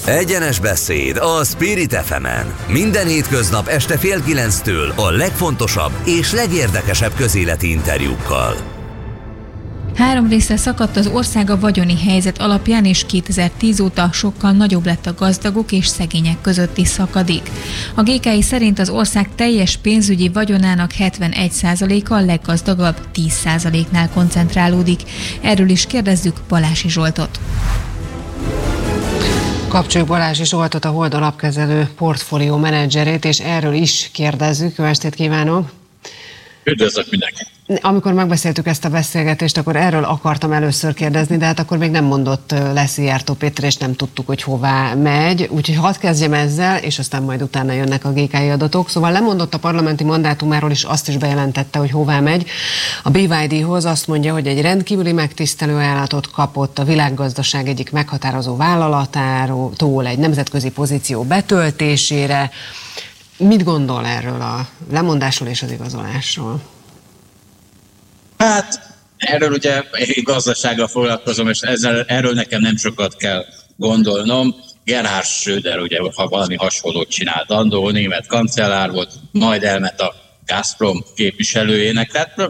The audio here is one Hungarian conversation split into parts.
Egyenes beszéd a Spirit FM-en. Minden hétköznap este 8:30 a legfontosabb és legérdekesebb közéleti interjúkkal. 3 részre szakadt az ország a vagyoni helyzet alapján, és 2010 óta sokkal nagyobb lett a gazdagok és szegények közötti szakadék. A GKI szerint az ország teljes pénzügyi vagyonának 71%-a a leggazdagabb 10%-nál koncentrálódik. Erről is kérdezzük Balási Zsoltot. Kapcsoljuk Balási Zsoltot, a Hold alapkezelő portfólió menedzserét, és erről is kérdezzük. Jó estét kívánok! Üdvözlök mindenkit! Amikor megbeszéltük ezt a beszélgetést, akkor erről akartam először kérdezni, de hát akkor még nem mondott le Szijjártó Péter, és nem tudtuk, hogy hová megy. Úgyhogy hadd kezdjem ezzel, és aztán majd utána jönnek a GKI adatok. Szóval lemondott a parlamenti mandátumáról, és azt is bejelentette, hogy hová megy. A BYD-hoz azt mondja, hogy egy rendkívüli megtisztelő ajánlatot kapott a világgazdaság egyik meghatározó vállalatától egy nemzetközi pozíció betöltésére. Mit gondol erről a lemondásról és az igazolásról? Hát, erről ugye én gazdasággal foglalkozom, és erről nekem nem sokat kell gondolnom. Gerhard Schröder ugye, ha valami hasonlót csinált, andó német kancellár volt, majd elment a Gazprom képviselőjének. Tehát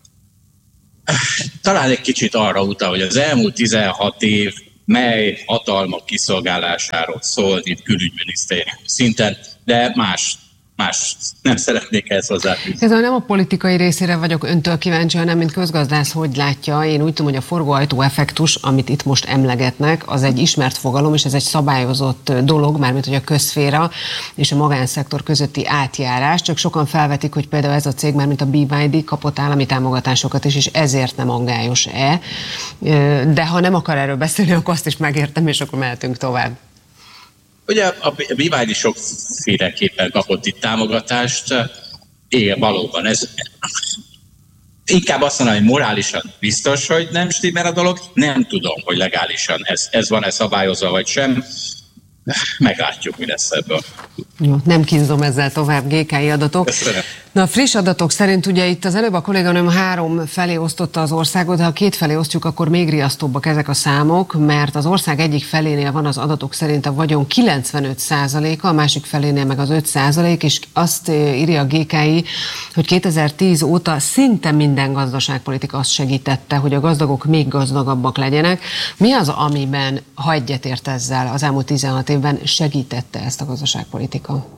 talán egy kicsit arra utal, hogy az elmúlt 16 év mely hatalmak kiszolgálásáról szól itt külügyminisztérium szinten, de más nem szeretnék ezt hozzáfűzni. Ez nem a politikai részére vagyok öntől kíváncsi, hanem mint közgazdász, hogy látja. Én úgy tudom, hogy a forgóajtó effektus, amit itt most emlegetnek, az egy ismert fogalom, és ez egy szabályozott dolog, mármint hogy a közszféra és a magánszektor közötti átjárás. Csak sokan felvetik, hogy például ez a cég, mármint a BYD kapott állami támogatásokat is, és ezért nem aggályos-e. De ha nem akar erről beszélni, akkor azt is megértem, és akkor mehetünk tovább. Ugye a BYD sokféleképpen kapott itt támogatást, valóban ez inkább azt mondom, hogy morálisan biztos, hogy nem stimmel a dolog, nem tudom, hogy legálisan ez van-e szabályozva vagy sem, meglátjuk, mi lesz ebből. Jó, nem kínzom ezzel tovább, GKI adatok. Köszönöm. Na, friss adatok szerint ugye itt az előbb a kolléganőm 3 felé osztotta az országot, de ha 2 felé osztjuk, akkor még riasztóbbak ezek a számok, mert az ország egyik felénél van az adatok szerint a vagyon 95%-a, a másik felénél meg az 5%, és azt írja a GKI, hogy 2010 óta szinte minden gazdaságpolitika azt segítette, hogy a gazdagok még gazdagabbak legyenek. Mi az, amiben, ha egyetért ezzel, az elmúlt 16 évben segítette ezt a gazdaságpolitika?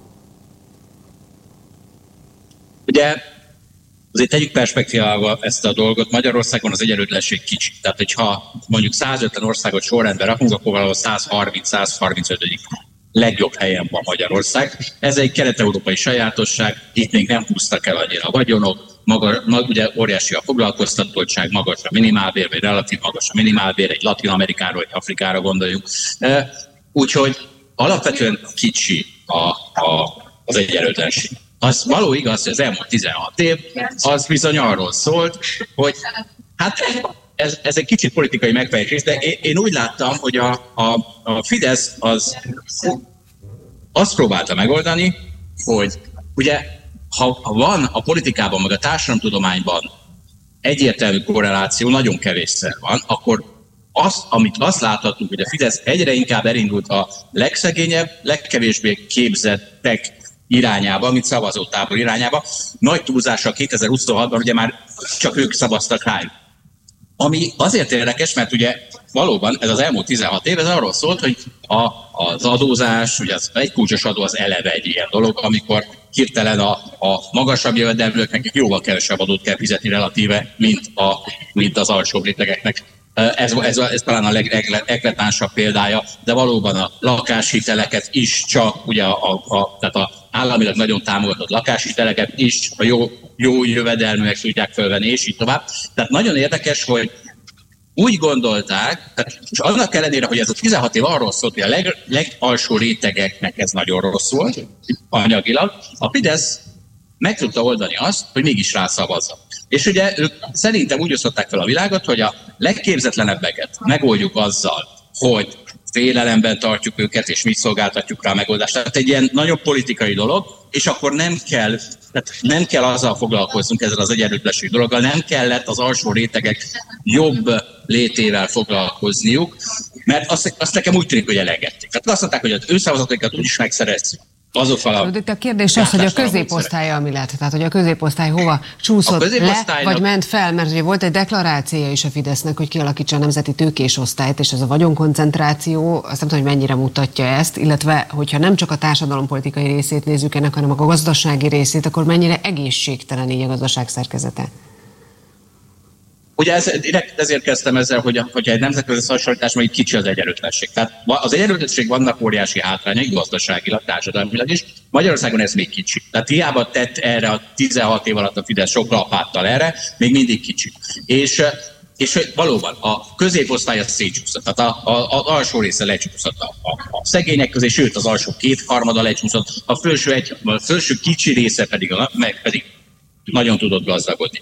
Ugye azért tegyük perspektívába ezt a dolgot, Magyarországon az egyenlőtlenség kicsi. Tehát, hogyha mondjuk 150 országot sorrendben rakunk, akkor valahol 130-135. legjobb helyen van Magyarország. Ez egy kelet-európai sajátosság, itt még nem húztak el annyira a vagyonok, ugye óriási a foglalkoztatottság, magas a minimálbér, vagy relatív magas a minimálbér, egy Latin-Amerikáról, egy Afrikára gondoljunk. Úgyhogy alapvetően kicsi az egyenlőtlenség. Az való igaz, hogy az elmúlt 16 év, az bizony arról szólt, hogy hát ez egy kicsit politikai megfejtés, de én úgy láttam, hogy a Fidesz azt próbálta megoldani, hogy ugye ha van a politikában, meg a társadalomtudományban egyértelmű korreláció, nagyon kevésszer van, akkor amit azt láthatunk, hogy a Fidesz egyre inkább elindult a legszegényebb, legkevésbé képzettek irányába, mint szavazótábor irányába. Nagy túlzással 2026-ban ugye már csak ők szavaztak rájuk. Ami azért érdekes, mert ugye valóban ez az elmúlt 16 év, ez arról szólt, hogy az adózás, ugye az egykulcsos adó az eleve egy ilyen dolog, amikor hirtelen a magasabb jövedelműeknek jóval kevesebb adót kell fizetni relatíve, mint az alsóbb rétegeknek. Ez talán a legekletánsabb példája, de valóban a lakáshiteleket is csak, ugye tehát a államilag nagyon támogatott lakáshiteleket is a jó jövedelműek tudják fölvenni, és így tovább. Tehát nagyon érdekes, hogy úgy gondolták, és annak ellenére, hogy ez a 16 év arról szólt, hogy a legalsó rétegeknek ez nagyon rossz volt, anyagilag, a Fidesz meg tudta oldani azt, hogy mégis rászavazza. És ugye ők szerintem úgy osztották fel a világot, hogy a legképzetlenebbeket megoldjuk azzal, hogy félelemben tartjuk őket, és mi szolgáltatjuk rá a megoldást. Tehát egy ilyen nagyon politikai dolog, és akkor nem kell azzal foglalkoznunk ezzel az egyenlőtlenség dologgal, nem kellett az alsó rétegek jobb létével foglalkozniuk, mert azt nekem úgy tűnik, hogy elengedték. Tehát azt mondták, hogy az ő szavazatokat úgyis megszerezzük. A kérdés az, hogy a középosztálya mi lett? Tehát, hogy a középosztály hova csúszott le, vagy ment fel? Mert ugye volt egy deklarációja is a Fidesznek, hogy kialakítsa a nemzeti tőkés osztályt, és ez a vagyonkoncentráció, azt nem tudom, hogy mennyire mutatja ezt, illetve, hogyha nem csak a társadalompolitikai részét nézzük ennek, hanem a gazdasági részét, akkor mennyire egészségtelen így a gazdaság szerkezete? Ugye ezért kezdtem ezzel, hogy egy nemzetközi hasonlítás még kicsi az egyenlőtlenség. Tehát az egyenlőtlenség vannak óriási hátrányai, gazdaságileg, társadalmilag is. Magyarországon ez még kicsi. Tehát hiába tett erre a 16 év alatt a Fidesz sok lapáttal erre, még mindig kicsi. És valóban a középosztály az szétcsúszott, tehát az alsó része lecsúszott a szegények közé, sőt az alsó kétharmada lecsúszott, a felső kicsi része pedig nagyon tudott gazdagodni.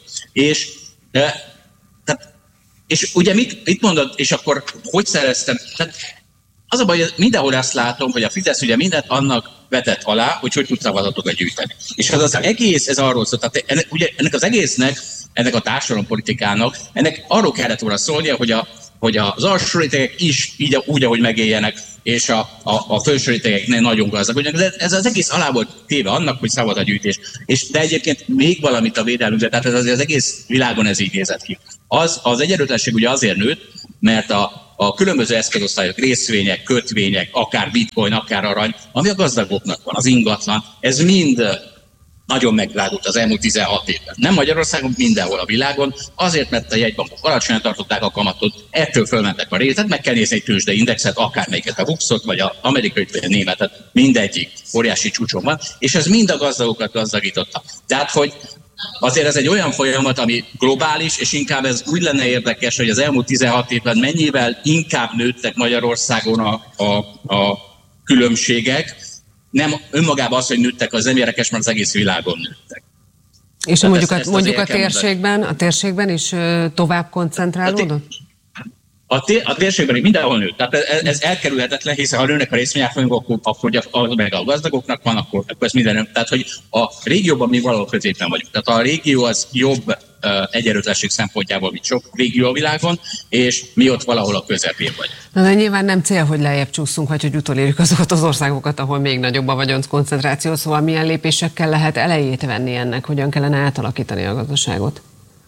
És ugye mit mondod, és akkor hogy szereztem? Tehát az a baj, hogy mindenhol azt látom, hogy a Fidesz ugye mindent annak vetett alá, hogy tud szavazatokat gyűjteni. És az egész, ez arról szól, tehát ennek az egésznek, ennek a társadalompolitikának, ennek arról kellett volna szólnia, hogy az alsó rétegek is így úgy, ahogy megéljenek, és a felső rétegek nagyon gazdagodjanak. De ez az egész alá volt téve annak, hogy szavazatgyűjtés. De egyébként még valamit a védelmünkre, tehát ez azért az egész világon ez így nézett ki. Az egyenlőtlenség ugye azért nőtt, mert a különböző eszközosztályok, részvények, kötvények, akár bitcoin, akár arany, ami a gazdagoknak van, az ingatlan, ez mind nagyon megdrágult az elmúlt 16 évben. Nem Magyarországon, mindenhol a világon, azért, mert a jegybankok alacsonyan tartották a kamatot, ettől fölmentek a részlet, meg kell nézni egy tőzsdeindexet, akármelyiket, a Vuxot, vagy az amerikai, vagy a németet, mindegyik óriási csúcson van, és ez mind a gazdagokat gazdagította. Tehát, hogy azért ez egy olyan folyamat, ami globális, és inkább ez úgy lenne érdekes, hogy az elmúlt 16 évben mennyivel inkább nőttek Magyarországon a különbségek. Nem önmagában az, hogy nőttek, az nem érdekes, mert az egész világon nőttek. És mondjuk a térségben is tovább koncentrálódott? A térségben mindenhol nőtt. Tehát ez elkerülhetetlen, hiszen ha nőnek a részvényárfolyamok, akkor az meg a gazdagoknak van, akkor ez minden nő. Tehát, hogy a régióban mi valahol középen vagyunk. Tehát a régió az jobb egyenlőtlenség szempontjából, mint sok régió a világon, és mi ott valahol a közepén vagyunk. De nyilván nem cél, hogy lejjebb csúszunk, vagy hogy utolérjük azokat az országokat, ahol még nagyobb a vagyonkoncentráció, szóval milyen lépésekkel lehet elejét venni ennek, hogyan kellene átalakítani a gazdaságot?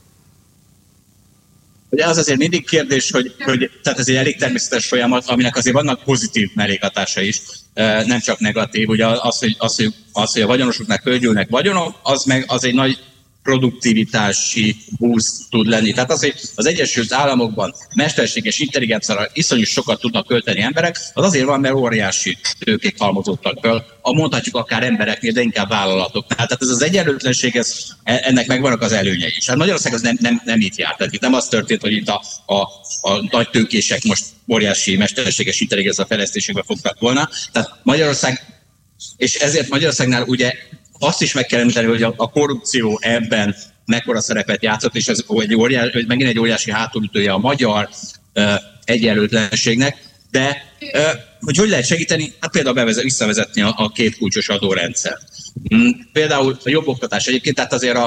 Ugye az azért mindig kérdés, hogy tehát ez egy elég természetes folyamat, aminek azért vannak pozitív mellékhatása is, nem csak negatív. Ugye az, hogy a vagyonosoknak földgyűlnek vagyonok, az egy nagy produktivitási boost tud lenni. Tehát az Egyesült Államokban mesterséges intelligenciára iszonyú sokat tudnak költeni emberek, az azért van, mert óriási tőkék halmozottak föl, mondhatjuk akár embereknél, de inkább vállalatoknál. Tehát ez az egyenlőtlenség, ennek megvannak az előnyei is. Hát Magyarország az nem itt járt. Tehát itt nem az történt, hogy itt a nagy tőkések most óriási mesterséges intelligencia fejlesztésekbe fogtak volna. Tehát Magyarország, és ezért Magyarországnál ugye azt is meg kell említeni, hogy a korrupció ebben mekkora szerepet játszott, és ez megint egy óriási hátulütője a magyar egyenlőtlenségnek, de hogy lehet segíteni? Hát például visszavezetni a két kulcsos adórendszert. Például a jobb oktatás egyébként, tehát azért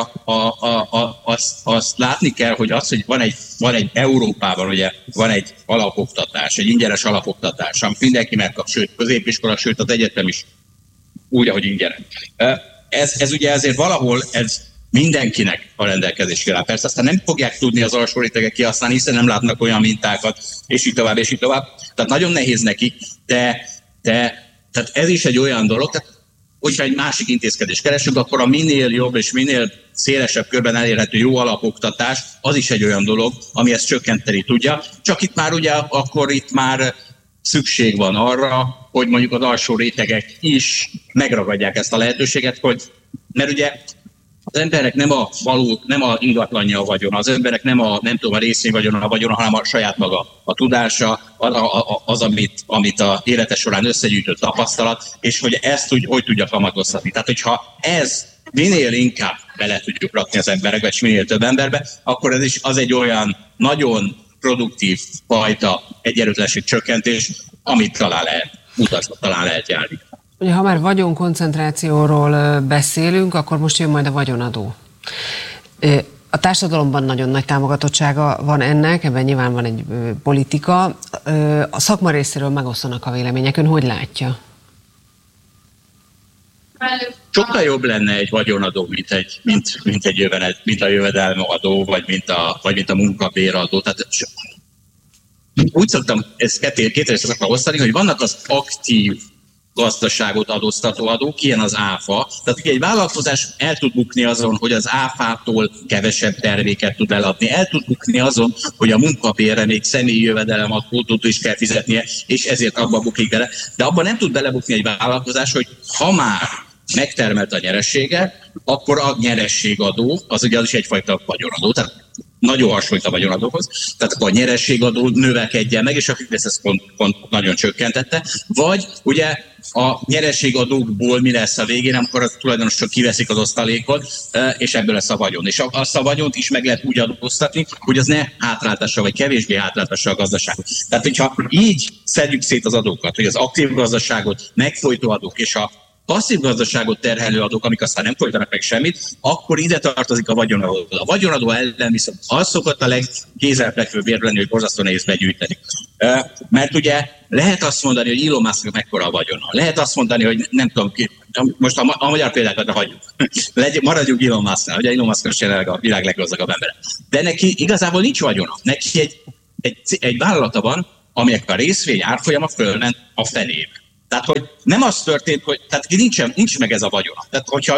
azt látni kell, hogy hogy van egy Európában, ugye van egy alapoktatás, egy ingyenes alapoktatás, amit mindenki megkap, sőt középiskola, sőt az egyetem is úgy, ahogy ingyen. Ez ugye ezért valahol ez mindenkinek a rendelkezésére áll. Persze aztán nem fogják tudni az alsó rétegek kihasználni, hiszen nem látnak olyan mintákat, és így tovább, és így tovább. Tehát nagyon nehéz nekik, de tehát ez is egy olyan dolog, tehát hogyha egy másik intézkedést keresünk, akkor a minél jobb és minél szélesebb körben elérhető jó alapoktatás, az is egy olyan dolog, ami ezt csökkenteni tudja. Csak itt már ugye, akkor itt már szükség van arra, hogy mondjuk az alsó rétegek is megragadják ezt a lehetőséget, mert ugye az emberek nem a ingatlanja a vagyona, az emberek nem a részvény vagyona a vagyona, hanem a saját maga a tudása, az amit a élete során összegyűjtött tapasztalat, és hogy ezt hogy tudja kamatoztatni. Tehát, hogyha ez minél inkább bele tudjuk rakni az emberekbe, és minél több emberbe, akkor az egy olyan nagyon produktív fajta egyenlőtlenség csökkentés, amit talán lehet járni. Ugye, ha már vagyonkoncentrációról beszélünk, akkor most jön majd a vagyonadó. A társadalomban nagyon nagy támogatottsága van ennek, ebben nyilván van egy politika. A szakma részéről megosztanak a vélemények. Ön hogy látja? Sokkal jobb lenne egy vagyonadó, mint a jövedelmadó, vagy mint a munkabéradó. Tehát úgy szoktam ezt két szoktam osztani, hogy vannak az aktív gazdaságot adóztató adók, ilyen az áfa. Tehát egy vállalkozás el tud bukni azon, hogy az áfától kevesebb terméket tud eladni, el tud bukni azon, hogy a munkabérre még személyi jövedelem adót is kell fizetnie, és ezért abba bukik bele. De abban nem tud belebukni egy vállalkozás, hogy ha már megtermelt a nyeressége, akkor a nyerességadó, az ugye az is egyfajta vagyonadó, tehát nagyon hasonlít a vagyonadóhoz, tehát akkor a nyerességadó növekedjen meg, és a Fidesz ezt pont nagyon csökkentette, vagy ugye a nyerességadókból mi lesz a végén, amikor a tulajdonosok kiveszik az osztalékot, és ebből lesz a vagyon. És azt a vagyont is meg lehet úgy adóztatni, hogy az ne hátráltassa, vagy kevésbé hátráltassa a gazdaságot. Tehát, hogyha így szedjük szét az adókat, hogy az aktív gazdaságot megfojtó adók és a passzív gazdaságot terhelő adók, amik aztán nem folytanak meg semmit, akkor ide tartozik a vagyonadó. A vagyonadó ellen viszont az szokott a legkézenfekvőbb érv lenni, hogy borzasztó nehéz begyűjteni. Mert ugye lehet azt mondani, hogy Elon Musknak mekkora a vagyona. Lehet azt mondani, hogy nem tudom ki, most a magyar példákat hagyjuk. Maradjunk Elon Musknál, ugye Elon Musk jelenleg a világ leggazdagabb embere. De neki igazából nincs vagyona. Neki egy vállalata van, aminek a részvény árfolyama fölment a fenébe. Tehát, hogy nem az történt, hogy tehát nincs meg ez a vagyona. Tehát, hogyha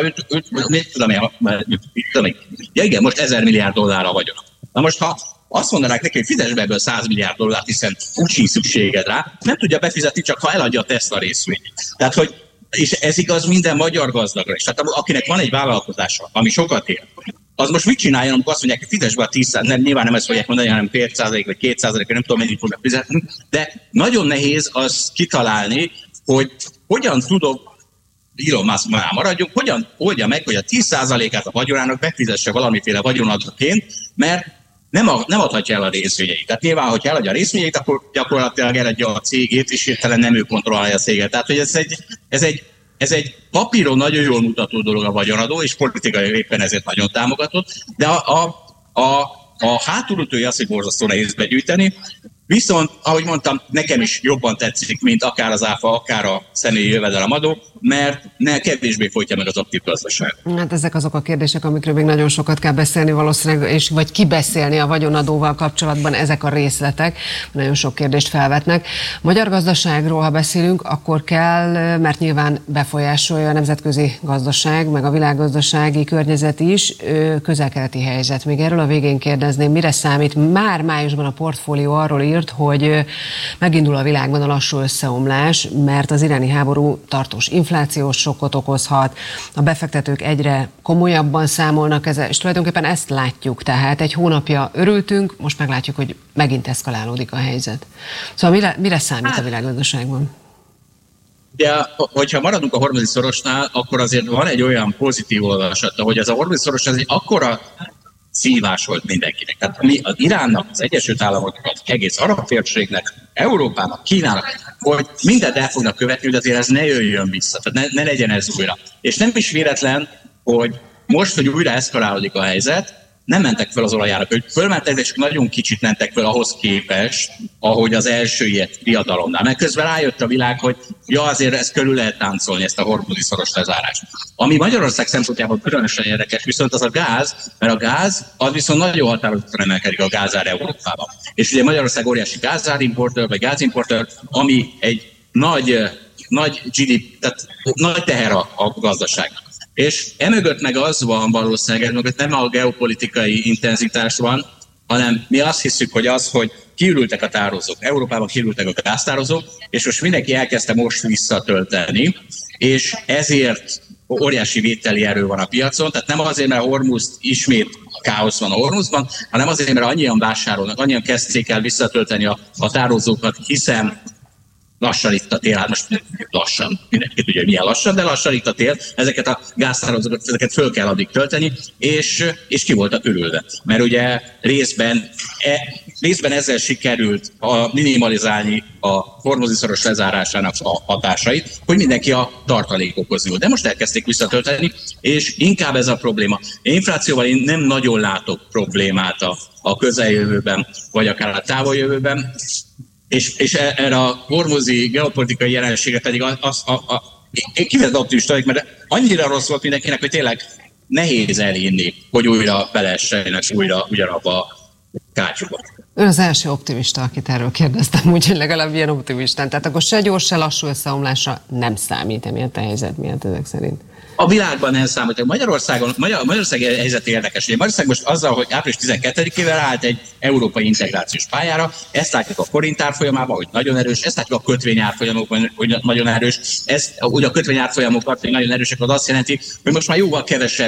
most 1000 milliárd dollár a vagyona. Na most, ha azt mondanák neki, hogy fizess be ebből 100 milliárd dollárt, hiszen úgyis szükséged rá, nem tudja befizetni, csak ha eladja a Tesla részvényt. Tehát, hogy, és ez igaz minden magyar gazdagra is. Tehát akinek van egy vállalkozása, ami sokat ér, az most mit csináljon, amikor azt mondják, hogy fizess be a 10%, nyilván nem ezt fogják mondani, hanem 2% vagy 2%, nem tudom, mennyit fognak fizetni, de nagyon nehéz az kitalálni, hogy hogyan tudok, Elon Musk már maradjunk, hogyan oldja meg, hogy a 10%-át a vagyonának megfizesse valamiféle vagyonadóként, mert nem adhatja el a részvényeit. Tehát nyilván, hogyha eladja a részvényeit, akkor gyakorlatilag eladja a cégét, és hirtelen nem ő kontrollálja a céget. Tehát, hogy ez egy papíron nagyon jól mutató dolog a vagyonadó, és politikai éppen ezért nagyon támogatott, de a hátulütője az, hogy borzasztó nehéz begyűjteni. Viszont, ahogy mondtam, nekem is jobban tetszik, mint akár az áfa, akár a személyi jövedelemadó, mert kevésbé folytja meg az aktív gazdaság. Hát ezek azok a kérdések, amikről még nagyon sokat kell beszélni valószínűleg, vagy kibeszélni a vagyonadóval kapcsolatban, ezek a részletek nagyon sok kérdést felvetnek. Magyar gazdaságról, ha beszélünk, akkor kell, mert nyilván befolyásolja a nemzetközi gazdaság, meg a világgazdasági környezet is, közel-keleti helyzet. Még erről a végén kérdezném, mire számít? Már májusban a Portfólió arról írt, hogy megindul a világban a lassú összeomlás, mert az iráni háború tartós inflációs sokkot okozhat, a befektetők egyre komolyabban számolnak ezzel, és tulajdonképpen ezt látjuk. Tehát egy hónapja örültünk, most meglátjuk, hogy megint eszkalálódik a helyzet. Szóval mire számít a világgazdaságban? De, hogyha maradunk a hormuzi szorosnál, akkor azért van egy olyan pozitív olvasata, hogy ez a hormuzi szoros egy akkora szívás volt mindenkinek. Tehát mi az Iránnak, az Egyesült Államoknak, egész arab térségnek, Európának, Kínának, hogy mindent el fognak követni, hogy azért ez ne jöjjön vissza, tehát ne legyen ez újra. És nem is véletlen, hogy most, hogy újra eszkalálódik a helyzet, nem mentek fel az olajárak, hogy fölmentek, és nagyon kicsit mentek fel ahhoz képest, ahogy az első ilyet riadalomnál. Mert közben rájött a világ, hogy azért ezt körül lehet táncolni, ezt a hormuzi szoros lezárást. Ami Magyarország szempontjából különösen érdekes, viszont az a gáz, mert a gáz az viszont nagyon határozottan emelkedik a gázár Európában. És ugye Magyarország óriási gázárimportőr, vagy gázimportőr, ami egy nagy GDP, tehát nagy teher a gazdaságnak. És emögött meg az van valószínűleg, emögött nem a geopolitikai intenzitás van, hanem mi azt hiszük, hogy kiürültek a tározók. Európában kiürültek a gáztározók, és most mindenki elkezdte most visszatölteni, és ezért óriási vételi erő van a piacon, tehát nem azért, mert a Hormuz ismét káosz van a Hormuzban, hanem azért, mert annyian vásárolnak, annyian kezdték el visszatölteni a tározókat, hiszen lassan itt a tél, hát most lassan, mindenki tudja, hogy milyen lassan, de lassan itt a tél, ezeket a gáztározókat, ezeket föl kell addig tölteni, és ki voltak örülve. Mert ugye részben részben ezzel sikerült minimalizálni a Hormuz-szoros lezárásának a hatásait, hogy mindenki a tartalékokhoz jut. De most elkezdték visszatölteni, és inkább ez a probléma. Inflációval én nem nagyon látok problémát a közeljövőben, vagy akár a távoljövőben, és erre a hormuzi geopolitikai jelenségre pedig én kifejezetten optimista vagyok, mert annyira rossz volt mindenkinek, hogy tényleg nehéz elhinni, hogy újra beleessenek újra ugyanabba a kátyúba. Ön az első optimista, akit erről kérdeztem, úgyhogy legalább ilyen optimistán. Tehát akkor se gyors, se lassú összeomlásra nem számít emiatt a helyzet miatt ezek szerint. A világban nem számít. Magyarország helyzet érdekes. Magyarország most azzal, hogy április 12-ével állt egy európai integrációs pályára, ezt látjuk a forint árfolyamában, hogy nagyon erős, ezt látjuk a kötvényárfolyamokban, hogy nagyon erős. Ugye a kötvényárfolyamokat, hogy nagyon erősek, az azt jelenti, hogy most már jóval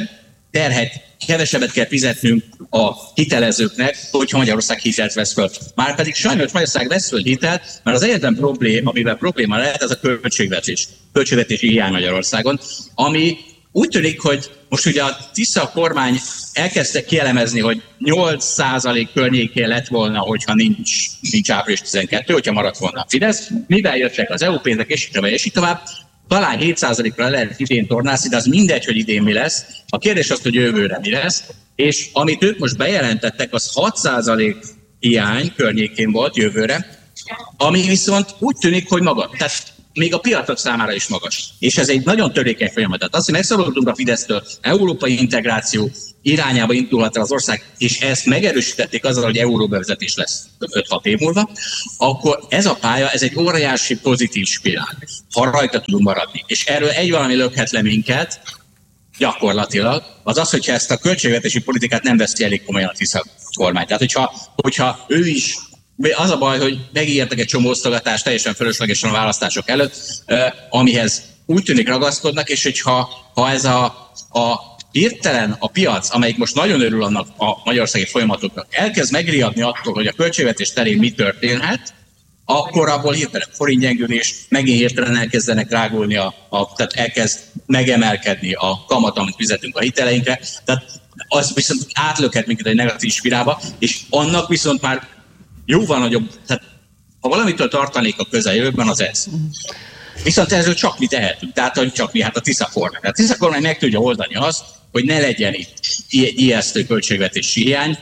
kevesebbet kell fizetnünk a hitelezőknek, hogyha Magyarország hitelt vesz föl. Márpedig sajnos Magyarország vesz föl hitelt, mert az egyetlen probléma, amivel probléma lehet, az a költségvetési hiány Magyarországon, ami úgy tűnik, hogy most ugye a Tisza kormány elkezdte kielemezni, hogy 8% környékén lett volna, hogyha nincs április 12, hogyha maradt volna a Fidesz, mivel jöttek az EU pénzek, és így tovább. Talán 7%-ra lehet idén tornászni, de az mindegy, hogy idén mi lesz. A kérdés az, hogy jövőre mi lesz, és amit ők most bejelentettek, az 6% hiány környékén volt jövőre, ami viszont úgy tűnik, hogy magas. Tehát még a piacok számára is magas. És ez egy nagyon törékeny folyamat. Tehát azt, hogy megszabadultunk a Fidesztől, európai integráció irányába indulhat el az ország, és ezt megerősítették azzal, hogy euróbevezetés lesz 5-6 év múlva, akkor ez a pálya, ez egy óriási pozitív spirál, ha rajta tudunk maradni. És erről egy valami lökhet le minket, gyakorlatilag, az, hogyha ezt a költségvetési politikát nem veszi elég komolyan a Tisza kormány. Tehát, hogyha ő is, az a baj, hogy megígértek egy csomó osztogatást teljesen fölöslegesen a választások előtt, amihez úgy tűnik ragaszkodnak, és hogyha ez a hirtelen a piac, amelyik most nagyon örül annak a magyarországi folyamatoknak, elkezd megriadni attól, hogy a költségvetés terén mi történhet, akkor abból hirtelen forintgyengülés, megint hirtelen elkezdenek rágulni, tehát elkezd megemelkedni a kamat, amit fizetünk a hiteleinkre. Tehát az viszont átlökhet minket egy negatív spirálba, és annak viszont már jóval nagyobb, tehát ha valamitől tartanék a közeljövőben, az ez. Viszont ezzel csak mi tehetünk, tehát hogy csak mi, hát a Tisza kormány. A Tisza kormány meg tudja oldani azt, hogy ne legyen itt ijesztő költségvetési hiány,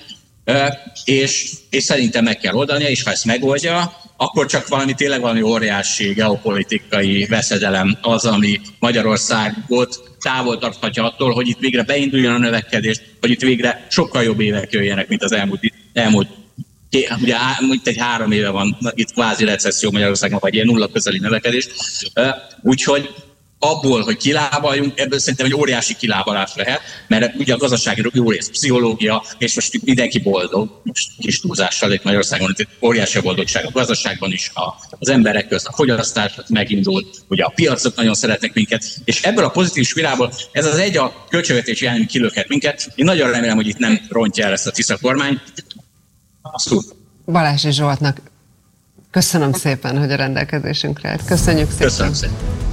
és szerintem meg kell oldania, és ha ezt megoldja, akkor csak tényleg valami óriási geopolitikai veszedelem az, ami Magyarországot távol tarthatja attól, hogy itt végre beinduljon a növekedés, hogy itt végre sokkal jobb évek jöjjenek, mint az elmúlt ugye egy 3 éve van itt kvázi recesszió Magyarországon, vagy ilyen nulla közeli növekedés. Úgyhogy abból, hogy kilábaljunk, ebből szerintem egy óriási kilábalás lehet, mert ugye a gazdasági jó rész pszichológia, és most mindenki boldog, most kis túlzással itt Magyarországon, itt óriási a boldogság a gazdaságban is, az emberek közt, a fogyasztás megindult, ugye a piacok nagyon szeretnek minket, és ebből a pozitív spirálból ez az a költségvetési hiány kilökhet minket. Én nagyon remélem, hogy itt nem rontja el ezt a Tisza kormány. Balási Zsoltnak köszönöm szépen, hogy a rendelkezésünkre állt. Köszönjük szépen. Köszönöm szépen.